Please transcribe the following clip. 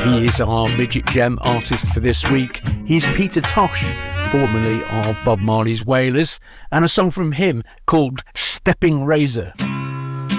He is our Midget Gem artist for this week. He's Peter Tosh, formerly of Bob Marley's Wailers, and a song from him called Stepping Razor.